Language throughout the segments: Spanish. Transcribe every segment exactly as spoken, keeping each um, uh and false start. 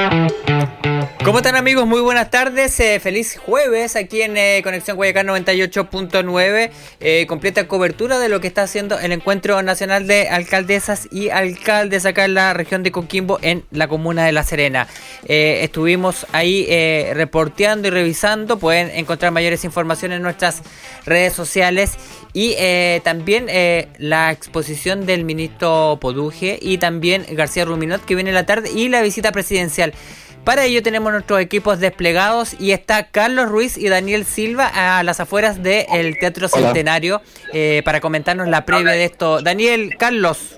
¿Cómo están, amigos? Muy buenas tardes, eh, feliz jueves aquí en eh, Conexión Guayacán noventa y ocho punto nueve, eh, completa cobertura de lo que está haciendo el Encuentro Nacional de Alcaldesas y Alcaldes acá en la región de Coquimbo, en la comuna de La Serena. Eh, estuvimos ahí eh, reporteando y revisando, pueden encontrar mayores informaciones en nuestras redes sociales y eh, también eh, la exposición del ministro Poduje y también García Ruminot que viene en la tarde y la visita presidencial. Para ello tenemos nuestros equipos desplegados y está Carlos Ruiz y Daniel Silva a las afueras del Teatro Hola. Centenario eh, para comentarnos la previa de esto. Daniel, Carlos.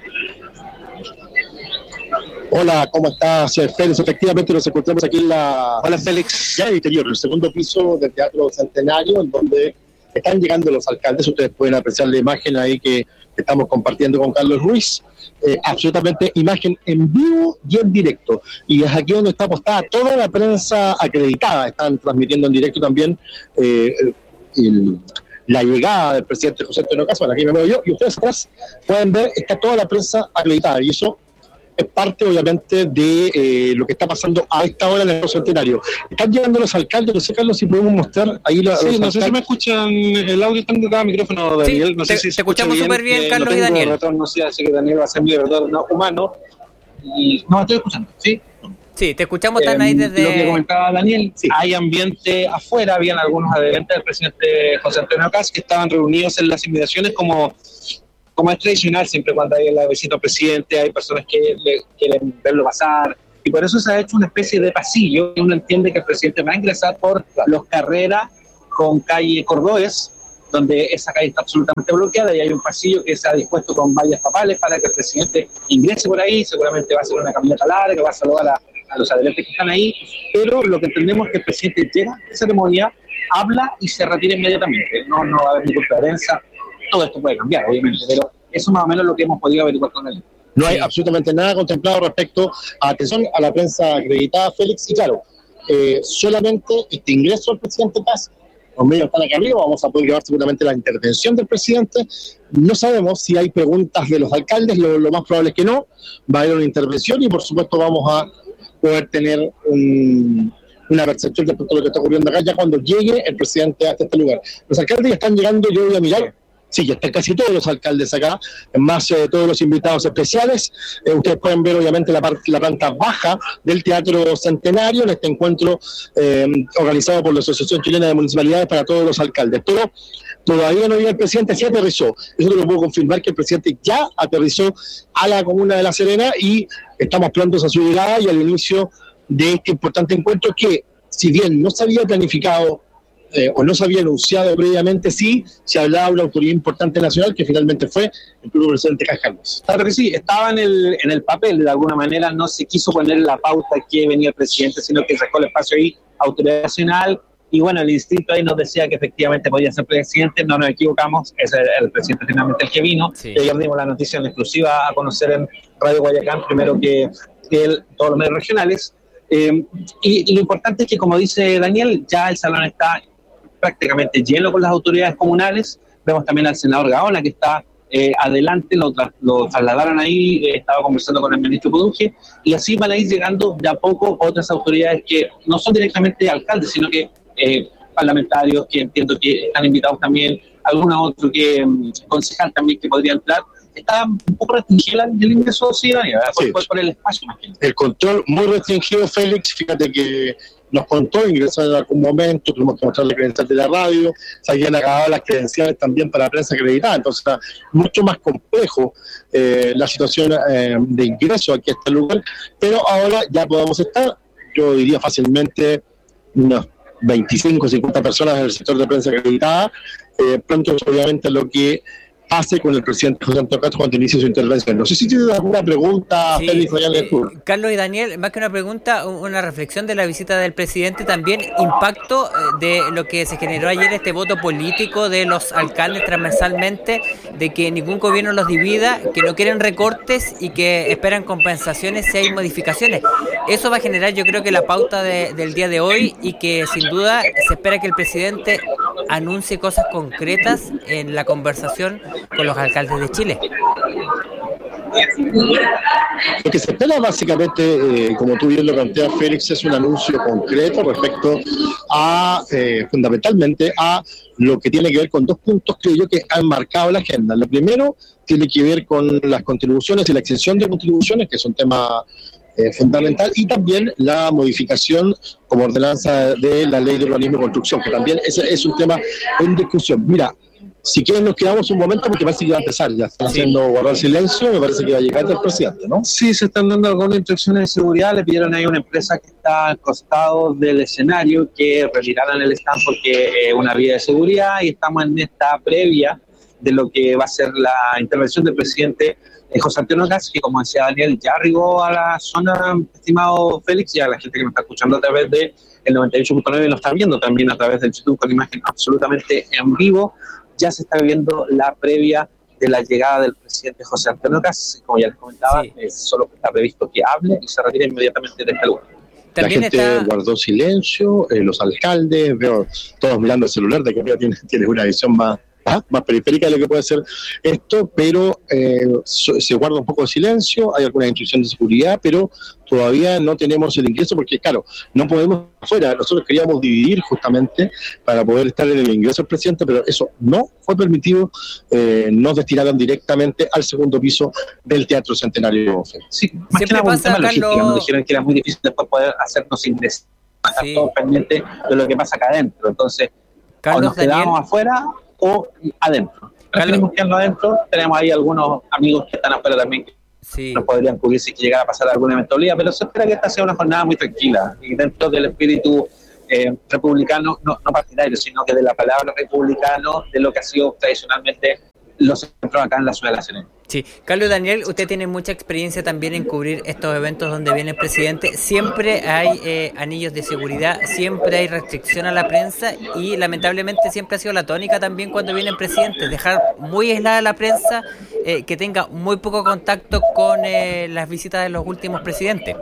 Hola, ¿cómo estás, Félix? Efectivamente nos encontramos aquí en la... Hola, Félix. Ya en el interior, en el segundo piso del Teatro Centenario, en donde están llegando los alcaldes. Ustedes pueden apreciar la imagen ahí que estamos compartiendo con Carlos Ruiz. Eh, absolutamente imagen en vivo y en directo. Y es aquí donde está apostada toda la prensa acreditada. Están transmitiendo en directo también eh, el, la llegada del presidente José Antonio Caz. Bueno, aquí me veo yo. Y ustedes atrás pueden ver, está toda la prensa acreditada. Y eso es parte, obviamente, de eh, lo que está pasando a esta hora en el Centenario. Están llegando los alcaldes, no sé, Carlos, si podemos mostrar ahí la, sí, los no alcaldes. sé si me escuchan el audio, tengo cada micrófono, Daniel. Sí, no te, sé si te escuchamos súper bien, eh, Carlos no y tengo Daniel. retorno, sí, así que Daniel va a ser mi retorno humano. Y no, me estoy escuchando, ¿sí? Sí, te escuchamos tan ahí Eh, desde... Lo que comentaba Daniel, Sí. hay ambiente afuera, habían algunos adherentes del presidente José Antonio Caz que estaban reunidos en las inmediaciones como... como es tradicional, siempre cuando hay la visita al presidente, hay personas que le, quieren verlo pasar, y por eso se ha hecho una especie de pasillo. Uno entiende que el presidente va a ingresar por Los Carreras con calle Cordobés, donde esa calle está absolutamente bloqueada, y hay un pasillo que se ha dispuesto con vallas papales para que el presidente ingrese por ahí. Seguramente va a ser una caminata larga, va a saludar a, a los adherentes que están ahí, pero lo que entendemos es que el presidente llega a la ceremonia, habla y se retira inmediatamente. No, no va a haber ninguna prensa. Todo esto puede cambiar, obviamente, pero eso más o menos lo que hemos podido averiguar con él. No hay Sí. absolutamente nada contemplado respecto a atención a la prensa acreditada, Félix. Y claro, eh, solamente este ingreso del presidente Caz, los medios están acá arriba, vamos a poder llevar seguramente la intervención del presidente. No sabemos si hay preguntas de los alcaldes, lo, lo más probable es que no. Va a haber una intervención y por supuesto vamos a poder tener un... una percepción respecto a lo que está ocurriendo acá ya cuando llegue el presidente hasta este lugar. Los alcaldes ya están llegando, yo voy a mirar. Sí, ya están casi todos los alcaldes acá, más eh, todos los invitados especiales. Eh, ustedes pueden ver, obviamente, la, parte, la planta baja del Teatro Centenario en este encuentro eh, organizado por la Asociación Chilena de Municipalidades para todos los alcaldes. Pero todavía no llega el presidente, sí aterrizó. Eso te lo puedo confirmar, que el presidente ya aterrizó a la comuna de La Serena y estamos prontos a su llegada y al inicio de este importante encuentro que, si bien no se había planificado Eh, o no se había anunciado previamente, sí se hablaba de una autoridad importante nacional que finalmente fue el propio presidente Caz Carlos. Claro que sí, estaba en el, en el papel, de alguna manera no se quiso poner la pauta que venía el presidente, sino que sacó el espacio ahí, autoridad nacional, y bueno, el instinto ahí nos decía que efectivamente podía ser presidente. No nos equivocamos, es el, el presidente finalmente el que vino. Sí. Y ayer dimos la noticia en exclusiva a conocer en Radio Guayacán, primero que, que el, todos los medios regionales. Eh, y, y lo importante es que, como dice Daniel, ya el salón está prácticamente lleno con las autoridades comunales. Vemos también al senador Gaona, que está eh, adelante, lo, tra lo trasladaron ahí, eh, estaba conversando con el ministro Poduje, y así van a ir llegando de a poco otras autoridades que no son directamente alcaldes, sino que eh, parlamentarios, que entiendo que están invitados también, alguna otro que um, concejal también que podría entrar. Está un poco restringido el ingreso, sí, Daniel, por, Sí. por, por el espacio, más que nada. El control muy restringido, Félix, fíjate que nos contó, ingresó en algún momento, tuvimos que mostrarle credenciales de la radio, se habían acabado las credenciales también para la prensa acreditada, entonces era mucho más complejo eh, la situación eh, de ingreso aquí a este lugar, pero ahora ya podemos estar, yo diría fácilmente, unas veinticinco, cincuenta personas en el sector de prensa acreditada. Eh, pronto, obviamente, lo que pase con el presidente José Antonio Caz cuando inicie su intervención. No sé si tienes alguna pregunta, Sí, Félix, allá en el eh, sur. Carlos y Daniel, más que una pregunta, una reflexión de la visita del presidente, también impacto de lo que se generó ayer, este voto político de los alcaldes transversalmente, de que ningún gobierno los divida, que no quieren recortes y que esperan compensaciones si hay modificaciones. Eso va a generar, yo creo, que la pauta de, del día de hoy, y que sin duda se espera que el presidente anuncie cosas concretas en la conversación con los alcaldes de Chile. Lo que se espera básicamente, eh, como tú bien lo planteas, Félix, es un anuncio concreto respecto a, eh, fundamentalmente, a lo que tiene que ver con dos puntos, creo yo, que han marcado la agenda. Lo primero tiene que ver con las contribuciones y la exención de contribuciones, que es un tema eh, fundamental, y también la modificación como ordenanza de la ley de urbanismo y construcción, que también es, es un tema en discusión. Mira, si quieren nos quedamos un momento porque parece que va a empezar, ya están sí. haciendo guardar silencio, me parece que va a llegar el presidente, ¿no? Sí, se están dando algunas instrucciones de seguridad, le pidieron ahí a una empresa que está al costado del escenario que retiraran el stand porque es eh, una vía de seguridad, y estamos en esta previa de lo que va a ser la intervención del presidente eh, José Antonio Kast, que como decía Daniel, ya arribó a la zona, estimado Félix, y a la gente que nos está escuchando a través de el noventa y ocho punto nueve, nos está viendo también a través del YouTube con imagen absolutamente en vivo. Ya se está viendo la previa de la llegada del presidente José Antonio Kast. Como ya les comentaba, sí. es solo que está previsto que hable y se retire inmediatamente de este lugar. También la gente está... guardó silencio, eh, los alcaldes, veo todos mirando el celular, de que arriba tiene, tiene una visión más, ¿ah? más periférica de lo que puede ser esto, pero eh, se guarda un poco de silencio, hay alguna instrucción de seguridad, pero todavía no tenemos el ingreso porque, claro, no podemos afuera. Nosotros queríamos dividir justamente para poder estar en el ingreso del presidente, pero eso no fue permitido. Eh, nos destinaron directamente al segundo piso del Teatro Centenario. Sí, más que nada por un tema logístico. Nos dijeron que era muy difícil después poder hacernos ingresar, sí. todos pendientes de lo que pasa acá adentro. Entonces, Carlos, o nos quedamos Daniel. afuera o adentro. Nos tenemos que quedarnos adentro. Tenemos ahí algunos amigos que están afuera también, sí. nos podrían cubrir si llegara a pasar alguna eventualidad, pero se espera que esta sea una jornada muy tranquila y dentro del espíritu eh, republicano, no, no partidario, sino que de la palabra republicano, de lo que ha sido tradicionalmente los centros acá en la ciudad de La Serena. Sí, Carlos Daniel, usted tiene mucha experiencia también en cubrir estos eventos donde viene el presidente. Siempre hay eh, anillos de seguridad, siempre hay restricción a la prensa y lamentablemente siempre ha sido la tónica también cuando viene el presidente, dejar muy aislada la prensa, eh, que tenga muy poco contacto con eh, las visitas de los últimos presidentes.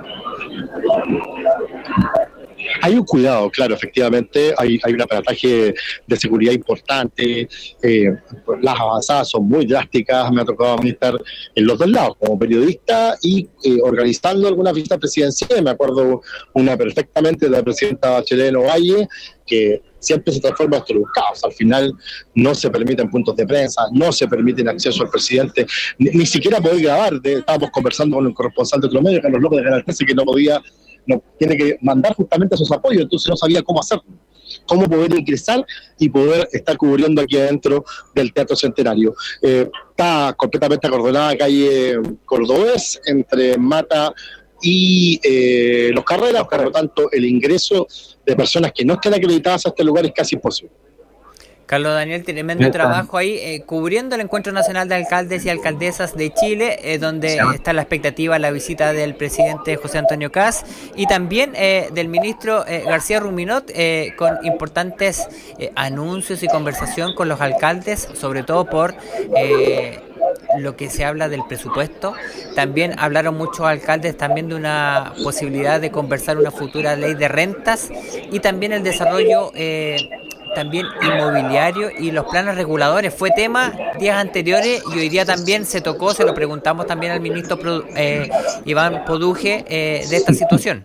Hay un cuidado, claro, efectivamente, hay, hay un aparataje de seguridad importante, eh, las avanzadas son muy drásticas, me ha tocado a mí estar en los dos lados, como periodista y eh, organizando algunas visitas presidenciales. Me acuerdo una perfectamente de la presidenta Bachelet Ovalle, que siempre se transforma esto en un caos. Al final no se permiten puntos de prensa, no se permiten acceso al presidente, ni, ni siquiera poder grabar. De, estábamos conversando con un corresponsal de otro medio, Carlos López de Canal trece, que no podía, no, tiene que mandar justamente a sus apoyos, entonces no sabía cómo hacerlo, cómo poder ingresar y poder estar cubriendo aquí adentro del Teatro Centenario. Eh, está completamente acordonada calle Cordobés, entre Mata y eh, Los Carreras, por lo tanto el ingreso de personas que no estén acreditadas a este lugar es casi imposible. Carlos Daniel, tremendo Bien, trabajo ahí, eh, cubriendo el Encuentro Nacional de Alcaldes y Alcaldesas de Chile, eh, donde sí. está la expectativa, la visita del presidente José Antonio Kast y también eh, del ministro eh, García Ruminot, eh, con importantes eh, anuncios y conversación con los alcaldes, sobre todo por eh, lo que se habla del presupuesto. También hablaron muchos alcaldes también de una posibilidad de conversar una futura ley de rentas y también el desarrollo eh, también inmobiliario y los planes reguladores. Fue tema días anteriores y hoy día también se tocó, se lo preguntamos también al ministro eh, Iván Poduje eh, de esta situación.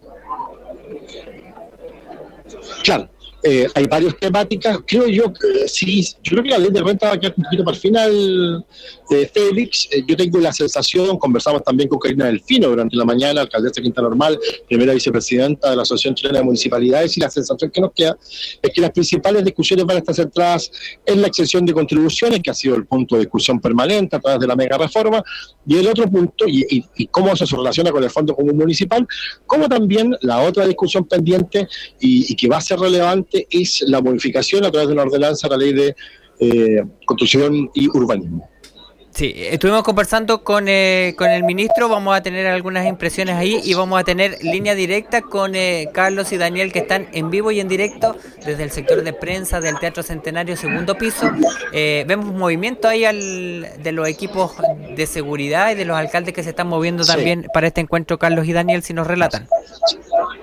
Claro. Eh, hay varias temáticas, creo yo que sí, yo creo que la ley de renta va a quedar un poquito para el final, eh, Félix. Eh, yo tengo la sensación, conversamos también con Karina Delfino durante la mañana, alcaldesa de Quinta Normal, primera vicepresidenta de la Asociación Chilena de Municipalidades, y la sensación que nos queda es que las principales discusiones van a estar centradas en la exención de contribuciones, que ha sido el punto de discusión permanente a través de la mega reforma, y el otro punto, y, y, y cómo eso se relaciona con el Fondo Común Municipal, como también la otra discusión pendiente y, y que va a ser relevante es la modificación a través de una ordenanza a la ley de eh, construcción y urbanismo. Sí, estuvimos conversando con eh, con el ministro, vamos a tener algunas impresiones ahí y vamos a tener línea directa con eh, Carlos y Daniel, que están en vivo y en directo desde el sector de prensa del Teatro Centenario, segundo piso. Eh, vemos movimiento ahí al, de los equipos de seguridad y de los alcaldes que se están moviendo también sí. para este encuentro. Carlos y Daniel, si nos relatan.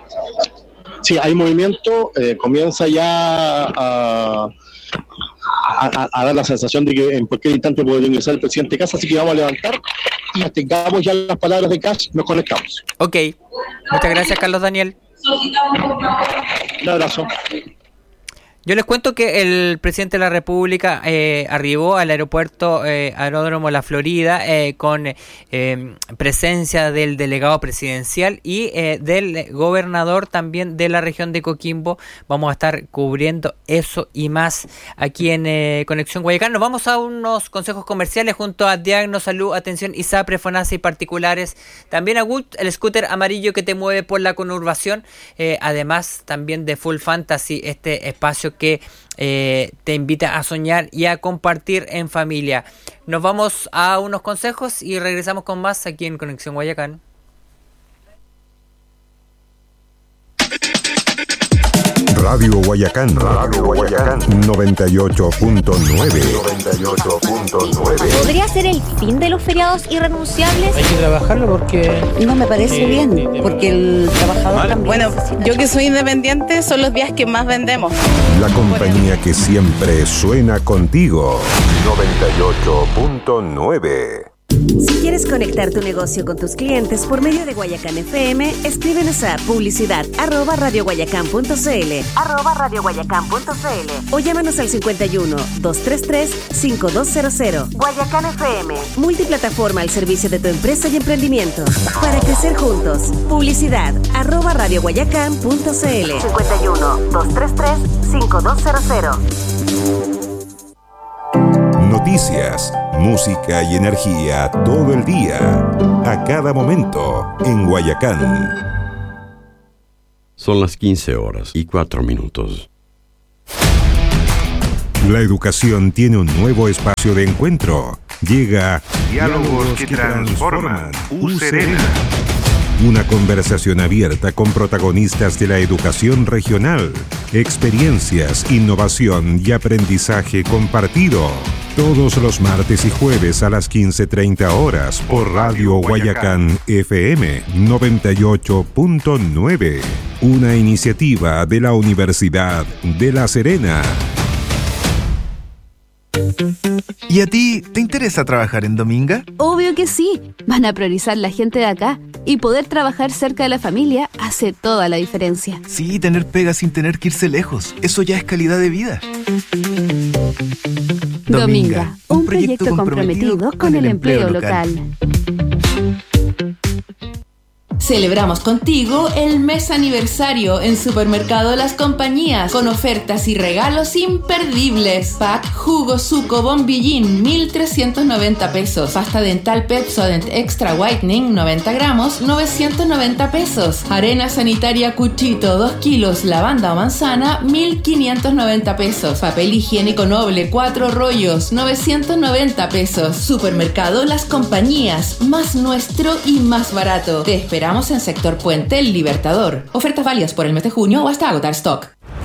Sí, hay movimiento, eh, comienza ya a, a, a dar la sensación de que en cualquier instante puede ingresar el presidente Kast, así que vamos a levantar y tengamos ya las palabras de Kast, nos conectamos. Ok, muchas gracias Carlos Daniel. Un abrazo. Yo les cuento que el presidente de la República eh, arribó al aeropuerto eh, Aeródromo La Florida eh, con eh, presencia del delegado presidencial y eh, del gobernador también de la región de Coquimbo. Vamos a estar cubriendo eso y más aquí en eh, Conexión Guayacán. Nos vamos a unos consejos comerciales junto a Diagno, Salud, Atención, ISAPRE, FONASA y particulares. También a Gut, el scooter amarillo que te mueve por la conurbación. Eh, además también de Full Fantasy, este espacio que eh, te invita a soñar y a compartir en familia. Nos vamos a unos consejos y regresamos con más aquí en Conexión Guayacán. Radio Guayacán, Radio Guayacán, noventa y ocho punto nueve. noventa y ocho punto nueve. ¿Podría ser el fin de los feriados irrenunciables? Hay que trabajarlo porque... No me parece eh, bien, eh, eh, porque el trabajador mal. también Bueno, necesita. yo que soy independiente, son los días que más vendemos. La compañía que siempre suena contigo. noventa y ocho punto nueve. Si quieres conectar tu negocio con tus clientes por medio de Guayacán F M, escríbenos a publicidad arroba radioguayacán.cl arroba radioguayacán.cl o llámanos al cincuenta y uno, doscientos treinta y tres, cincuenta y dos cero cero. Guayacán F M, multiplataforma al servicio de tu empresa y emprendimiento. Para crecer juntos, publicidad arroba radioguayacán.cl cincuenta y uno, doscientos treinta y tres, cincuenta y dos cero cero. Noticias, música y energía todo el día, a cada momento, en Guayacán. Son las quince horas y cuatro minutos. La educación tiene un nuevo espacio de encuentro. Llega Diálogos que Transforman, U Serena. Una conversación abierta con protagonistas de la educación regional, experiencias, innovación y aprendizaje compartido. Todos los martes y jueves a las quince treinta horas por Radio Guayacán F M noventa y ocho punto nueve. Una iniciativa de la Universidad de La Serena. ¿Y a ti te interesa trabajar en Dominga? Obvio que sí. Van a priorizar la gente de acá y poder trabajar cerca de la familia hace toda la diferencia. Sí, tener pega sin tener que irse lejos. Eso ya es calidad de vida. Dominga, un proyecto comprometido con el empleo local. Celebramos contigo el mes aniversario en Supermercado Las Compañías con ofertas y regalos imperdibles. Pack Jugo Suco Bombillín mil trescientos noventa pesos. Pasta dental Pepsodent Extra Whitening noventa gramos novecientos noventa pesos. Arena sanitaria Cuchito dos kilos lavanda o manzana mil quinientos noventa pesos. Papel higiénico noble cuatro rollos novecientos noventa pesos. Supermercado Las Compañías, más nuestro y más barato. Te esperamos en sector Puente El Libertador. Ofertas válidas por el mes de junio o hasta agotar stock.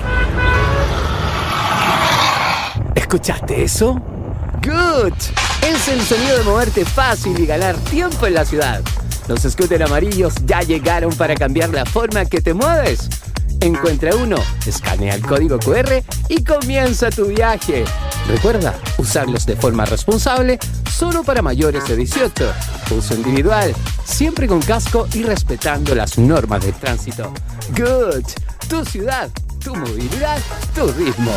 ¿Escuchaste eso? ¡Good! Es el sonido de moverte fácil y ganar tiempo en la ciudad. Los scooters amarillos ya llegaron para cambiar la forma que te mueves. Encuentra uno, escanea el código cu erre y comienza tu viaje. Recuerda, usarlos de forma responsable, solo para mayores de dieciocho. Uso individual, siempre con casco y respetando las normas de tránsito. Good, tu ciudad, tu movilidad, tu ritmo.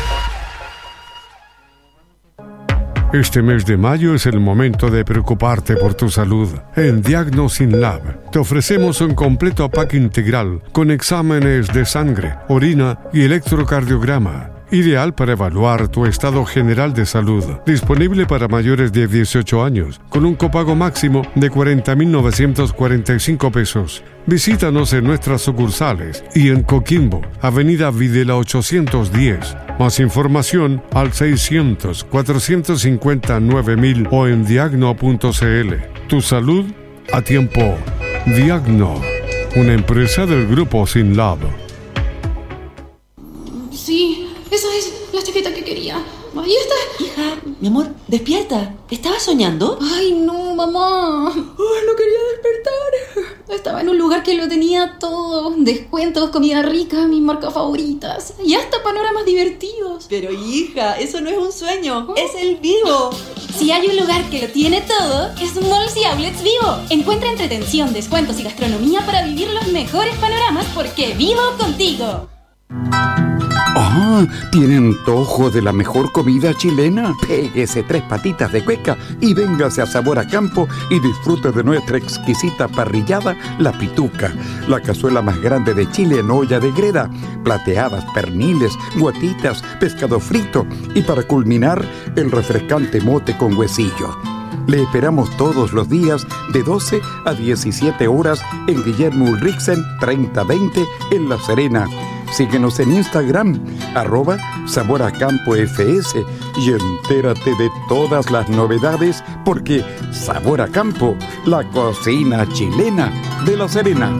Este mes de mayo es el momento de preocuparte por tu salud. En Diagnosin Lab te ofrecemos un completo pack integral con exámenes de sangre, orina y electrocardiograma. Ideal para evaluar tu estado general de salud. Disponible para mayores de dieciocho años, con un copago máximo de cuarenta mil novecientos cuarenta y cinco pesos. Visítanos en nuestras sucursales y en Coquimbo, Avenida Videla ochocientos diez. Más información al seiscientos, cuatrocientos cincuenta, nueve mil o en diagno punto cl. Tu salud a tiempo. Diagno, una empresa del grupo SYNLAB. Sí, esa es la chaqueta que quería. Ahí está. Hija, mi amor, despierta. ¿Estabas soñando? Ay, no, mamá. Ay, no quería despertar. Estaba en un lugar que lo tenía todo. Descuentos, comida rica, mis marcas favoritas. Y hasta panoramas divertidos. Pero hija, eso no es un sueño. ¿Oh? Es el Vivo. Si hay un lugar que lo tiene todo, es Malls y Outlets Vivo. Encuentra entretención, descuentos y gastronomía para vivir los mejores panoramas porque vivo contigo. ¡Ah! ¿Tiene antojo de la mejor comida chilena? Péguese tres patitas de cueca y véngase a Sabor a Campo y disfrute de nuestra exquisita parrillada, La Pituca, la cazuela más grande de Chile en olla de greda, plateadas, perniles, guatitas, pescado frito y para culminar, el refrescante mote con huesillo. Le esperamos todos los días de doce a diecisiete horas en Guillermo Ulrichsen treinta veinte en La Serena. Síguenos en Instagram, arroba Sabor a Campo F S y entérate de todas las novedades porque Sabor a Campo, la cocina chilena de La Serena.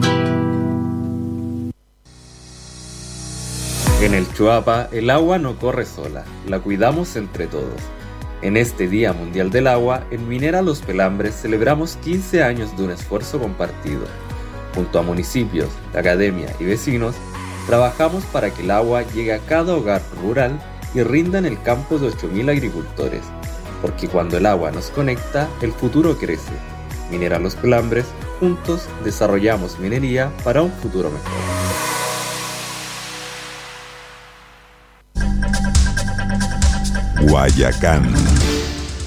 En el Chuapa, el agua no corre sola, la cuidamos entre todos. En este Día Mundial del Agua, en Minera Los Pelambres celebramos quince años de un esfuerzo compartido. Junto a municipios, la academia y vecinos, trabajamos para que el agua llegue a cada hogar rural y rinda en el campo de ocho mil agricultores, porque cuando el agua nos conecta, el futuro crece. Minera Los Pelambres, juntos desarrollamos minería para un futuro mejor. Guayacán.